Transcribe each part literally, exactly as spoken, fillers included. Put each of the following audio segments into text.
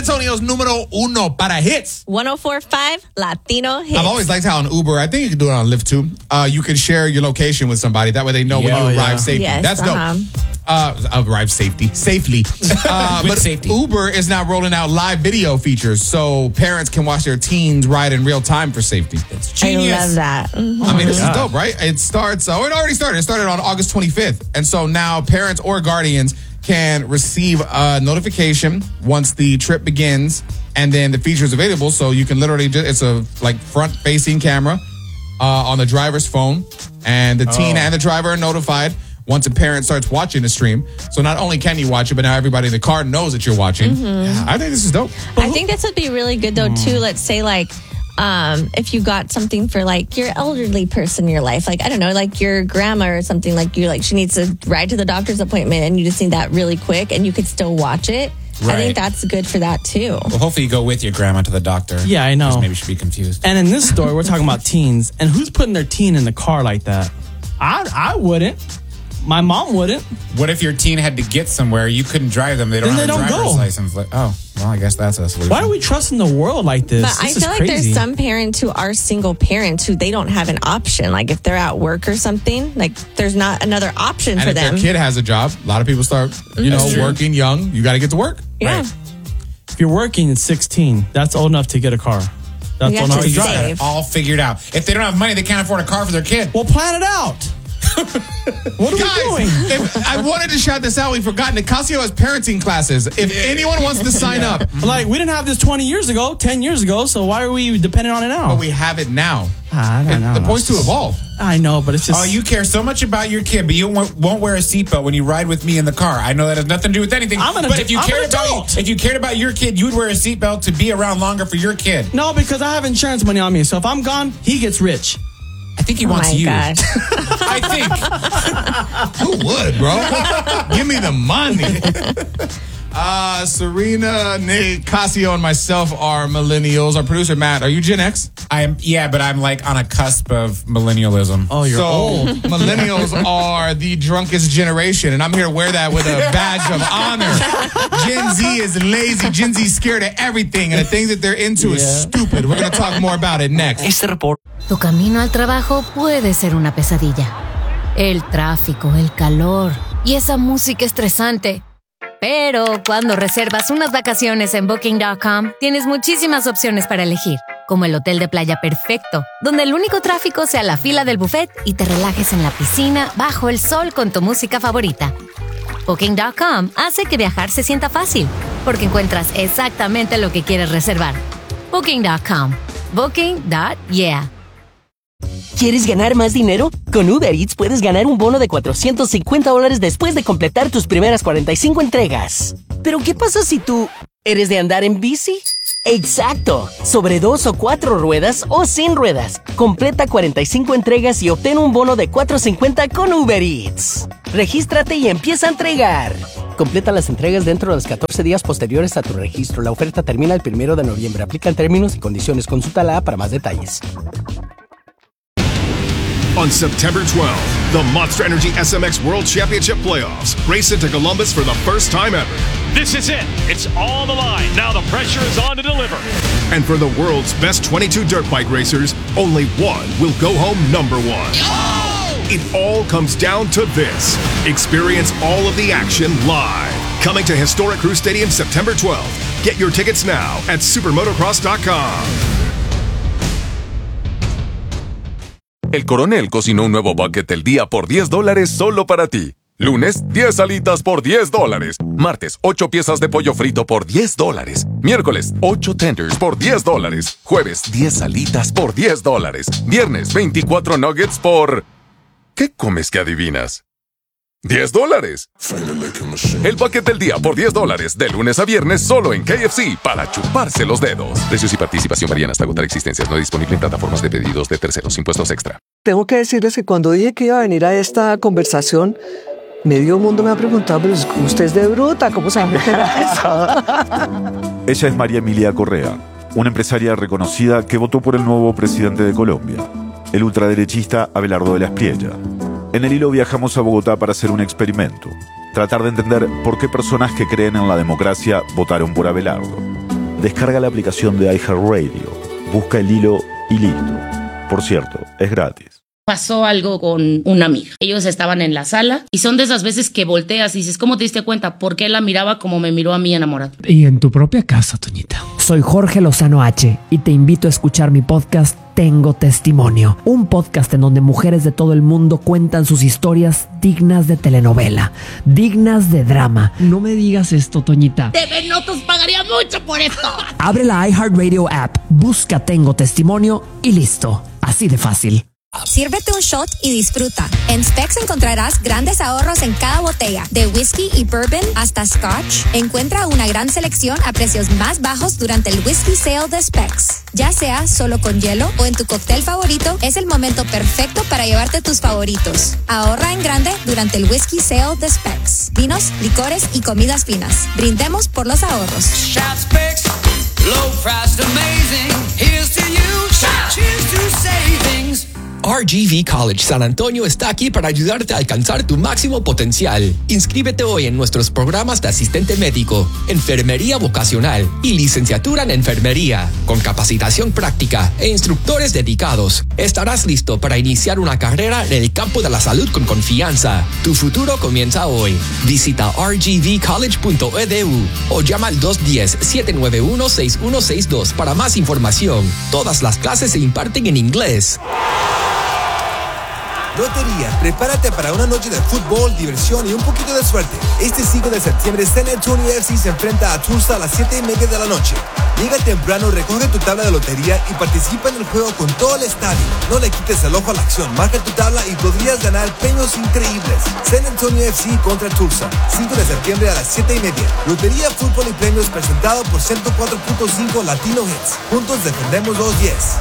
Antonio's número uno para hits. one oh four point five Latino Hits. I've always liked how on Uber, I think you can do it on Lyft too, uh, you can share your location with somebody. That way they know Yeah. when you Oh, arrive yeah. safely. Yes, That's uh-huh. dope. Uh, arrive safety, safely. Uh, With but safety. Uber is now rolling out live video features so parents can watch their teens ride in real time for safety. It's I genius. love that. Mhm. I mean, this God. is dope, right? It starts, oh, it already started. It started on August twenty-fifth. And so now parents or guardians can receive a notification once the trip begins, and then the feature is available. So you can literally just, it's a like front facing camera uh, on the driver's phone, and the teen Oh. and the driver are notified once a parent starts watching the stream. So not only can you watch it, but now everybody in the car knows that you're watching. Mm-hmm. I think this is dope. I think this would be really good though too. Let's say like um if you got something for like your elderly person in your life, like I don't know, like your grandma or something, like you like she needs to ride to the doctor's appointment and you just need that really quick and you could still watch it. I Right. think that's good for that too. Well, hopefully you go with your grandma to the doctor. Yeah, I know. 'Cause maybe she'd be confused. And in this story, we're talking about teens. And who's putting their teen in the car like that? I I wouldn't. My mom wouldn't. What if your teen had to get somewhere? You couldn't drive them. They don't Then have they a don't driver's go. license. Like, oh, well, I guess that's a solution. Why are we trusting the world like this? But I this is feel like crazy. there's some parents who are single parents who they don't have an option. Like if they're at work or something, like there's not another option And for if them. their kid has a job, a lot of people start, you know, That's true. working young. You got to get to work. yeah. Right. If you're working at sixteen, that's old enough to get a car. That's You old have enough to to drive. save. All figured out. If they don't have money, they can't afford a car for their kid. Well, plan it out. What are Guys, we doing? if, I wanted to shout this out. We've forgotten. Nicasio has parenting classes. If anyone wants to sign up, Like, we didn't have this twenty years ago, ten years ago, so why are we dependent on it now? but we have it now. Ah, I don't It- know. the point's to evolve. I know, but it's just... Oh, you care so much about your kid, but you won't, won't wear a seatbelt when you ride with me in the car. I know that has nothing to do with anything. I'm an but adu- if you I'm cared an about adult. if you cared about your kid, you would wear a seatbelt to be around longer for your kid. No, because I have insurance money on me, so if I'm gone, he gets rich. I think he Oh wants my you. gosh. I think. Who would, bro? Give me the money. Uh, Serena, Nicasio, and myself are millennials. Our producer, Matt, are you Gen X? I'm yeah, but I'm like on a cusp of millennialism. Oh, you're so, old. millennials are the drunkest generation, and I'm here to wear that with a badge of honor. Gen Z is lazy. Gen Z is scared of everything, and the things that they're into is Yeah. stupid. We're going to talk more about it next. Tu camino al trabajo puede ser una pesadilla. El tráfico, el calor y esa música estresante. Pero cuando reservas unas vacaciones en Booking punto com, tienes muchísimas opciones para elegir, como el hotel de playa perfecto, donde el único tráfico sea la fila del buffet y te relajes en la piscina bajo el sol con tu música favorita. Booking punto com hace que viajar se sienta fácil, porque encuentras exactamente lo que quieres reservar. Booking punto com. Booking punto yeah. ¿Quieres ganar más dinero? Con Uber Eats puedes ganar un bono de cuatrocientos cincuenta dólares después de completar tus primeras cuarenta y cinco entregas. ¿Pero qué pasa si tú eres de andar en bici? ¡Exacto! Sobre dos o cuatro ruedas o sin ruedas. Completa cuarenta y cinco entregas y obtén un bono de cuatrocientos cincuenta con Uber Eats. Regístrate y empieza a entregar. Completa las entregas dentro de los catorce días posteriores a tu registro. La oferta termina el primero de noviembre. Aplican términos y condiciones. Consulta la app para más detalles. On September twelfth, the Monster Energy S M X World Championship Playoffs race into Columbus for the first time ever. This is it. It's on the line. Now the pressure is on to deliver. And for the world's best twenty-two dirt bike racers, only one will go home number one. It all comes down to this. Experience all of the action live. Coming to historic Crew Stadium September twelfth. Get your tickets now at supermotocross dot com. El Coronel cocinó un nuevo bucket del día por diez dólares solo para ti. Lunes, diez alitas por diez dólares. Martes, ocho piezas de pollo frito por diez dólares. Miércoles, ocho tenders por diez dólares. Jueves, diez alitas por diez dólares. Viernes, veinticuatro nuggets por... ¿Qué comes que adivinas? diez dólares. El bucket del día por diez dólares. De lunes a viernes solo en K F C para chuparse los dedos. Precios y participación varían hasta agotar existencias. No disponible en plataformas de pedidos de terceros. Impuestos extra. Tengo que decirles que cuando dije que iba a venir a esta conversación, medio mundo me ha preguntado, pero usted es de bruta, ¿cómo se va a meter a eso? Ella es María Emilia Correa, una empresaria reconocida que votó por el nuevo presidente de Colombia, el ultraderechista Abelardo de la Espriella. En el hilo viajamos a Bogotá para hacer un experimento, tratar de entender por qué personas que creen en la democracia votaron por Abelardo. Descarga la aplicación de iHeartRadio, busca el hilo y listo. Por cierto, es gratis. Pasó algo con una amiga. Ellos estaban en la sala y son de esas veces que volteas y dices, ¿cómo te diste cuenta? ¿Por qué la miraba como me miró a mí enamorado? Y en tu propia casa, Toñita. Soy Jorge Lozano H y te invito a escuchar mi podcast Tengo Testimonio, un podcast en donde mujeres de todo el mundo cuentan sus historias dignas de telenovela, dignas de drama. No me digas esto, Toñita. T V Notas pagaría mucho por esto. Abre la iHeartRadio app, busca Tengo Testimonio y listo. Así de fácil. Sírvete un shot y disfruta. En Specs encontrarás grandes ahorros en cada botella, de whisky y bourbon hasta scotch. Encuentra una gran selección a precios más bajos durante el Whisky Sale de Specs. Ya sea solo con hielo o en tu cóctel favorito, es el momento perfecto para llevarte tus favoritos. Ahorra en grande durante el Whisky Sale de Specs. Vinos, licores y comidas finas. Brindemos por los ahorros. Shop Specs, low price amazing. Here's to you. Cheers to savings. R G V College San Antonio está aquí para ayudarte a alcanzar tu máximo potencial. Inscríbete hoy en nuestros programas de asistente médico, enfermería vocacional y licenciatura en enfermería, con capacitación práctica e instructores dedicados. Estarás listo para iniciar una carrera en el campo de la salud con confianza. Tu futuro comienza hoy. Visita r g v college punto e d u o llama al dos uno cero, siete nueve uno, seis uno seis dos para más información. Todas las clases se imparten en inglés. Lotería, prepárate para una noche de fútbol, diversión y un poquito de suerte. Este cinco de septiembre, San Antonio F C se enfrenta a Tulsa a las siete y media de la noche. Llega temprano, recoge tu tabla de lotería y participa en el juego con todo el estadio. No le quites el ojo a la acción, marca tu tabla y podrías ganar premios increíbles. San Antonio F C contra Tulsa, cinco de septiembre a las siete y media. Lotería, fútbol y premios presentado por ciento cuatro punto cinco Latino Hits. Juntos defendemos los diez.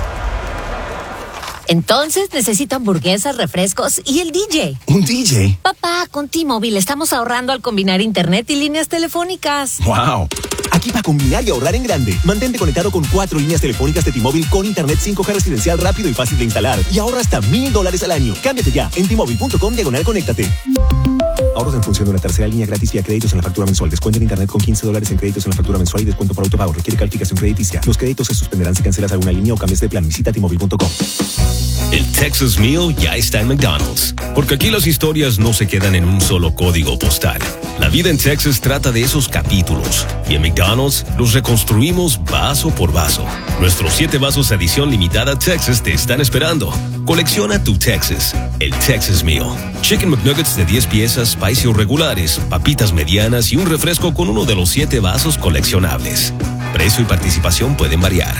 Entonces necesito hamburguesas, refrescos y el D J. ¿Un D J? Papá, con T-Mobile estamos ahorrando al combinar internet y líneas telefónicas. ¡Wow! Aquí para combinar y ahorrar en grande. Mantente conectado con cuatro líneas telefónicas de T-Mobile con internet cinco G residencial rápido y fácil de instalar. Y ahorra hasta mil dólares al año. Cámbiate ya en T-Mobile punto com diagonal conéctate. Ahorros en función de una tercera línea gratis vía créditos en la factura mensual. Descuento en internet con quince dólares en créditos en la factura mensual y descuento por autopago. Requiere calificación crediticia. Los créditos se suspenderán si cancelas alguna línea o cambias de plan. Visita T Mobile punto com. El Texas Meal ya está en McDonald's, porque aquí las historias no se quedan en un solo código postal. La vida en Texas trata de esos capítulos, y en McDonald's los reconstruimos vaso por vaso. Nuestros siete vasos edición limitada Texas te están esperando. Colecciona tu Texas, el Texas Meal. Chicken McNuggets de diez piezas, spicy o regulares, papitas medianas y un refresco con uno de los siete vasos coleccionables. Precio y participación pueden variar.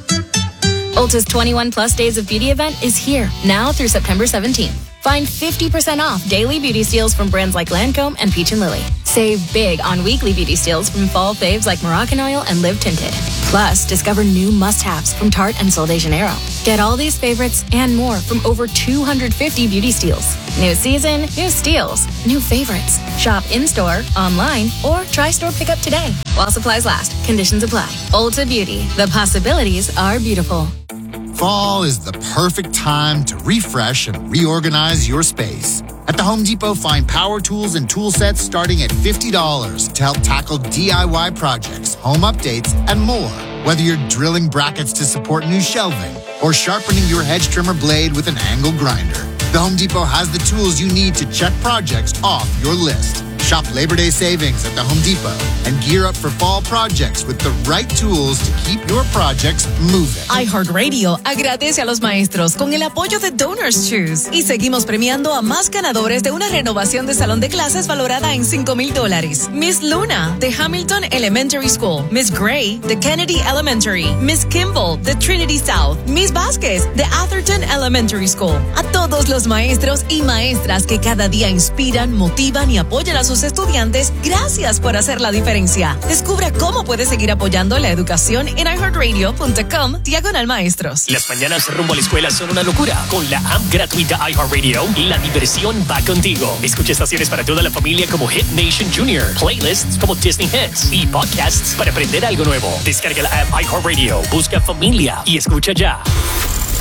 Ulta's twenty-one plus days of beauty event is here, now through September seventeenth. Find fifty percent off daily beauty steals from brands like Lancome and Peach and Lily. Save big on weekly beauty steals from fall faves like Moroccan Oil and Live Tinted. Plus, discover new must-haves from Tarte and Sol de Janeiro. Get all these favorites and more from over two hundred fifty beauty steals. New season, new steals, new favorites. Shop in-store, online, or try store pickup today. While supplies last, conditions apply. Ulta Beauty, the possibilities are beautiful. Fall is the perfect time to refresh and reorganize your space. At the Home Depot, find power tools and tool sets starting at fifty dollars to help tackle D I Y projects, home updates, and more. Whether you're drilling brackets to support new shelving or sharpening your hedge trimmer blade with an angle grinder, the Home Depot has the tools you need to check projects off your list. Shop Labor Day savings at the Home Depot and gear up for fall projects with the right tools to keep your projects moving. iHeartRadio agradece a los maestros con el apoyo de Donors Choose y seguimos premiando a más ganadores de una renovación de salón de clases valorada en cinco mil dólares. Miss Luna, de Hamilton Elementary School. Miss Gray, de Kennedy Elementary. Miss Kimball, de Trinity South. Miss Vázquez, de Atherton Elementary School. A todos los maestros y maestras que cada día inspiran, motivan y apoyan a sus estudiantes, gracias por hacer la diferencia. Descubra cómo puedes seguir apoyando la educación en iHeartRadio punto com diagonal maestros. Las mañanas rumbo a la escuela son una locura. Con la app gratuita iHeartRadio, la diversión va contigo. Escucha estaciones para toda la familia como Hit Nation Junior, playlists como Disney Hits y podcasts para aprender algo nuevo. Descarga la app iHeartRadio, busca familia y escucha ya.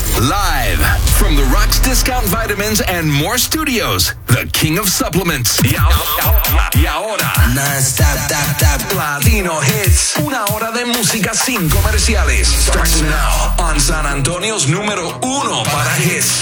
Live from the Rocks Discount Vitamins and More Studios, the king of supplements. Y ahora, y ahora non-stop, tap, tap, Latino Hits. Una hora de música sin comerciales. Starts now on San Antonio's número uno para hits.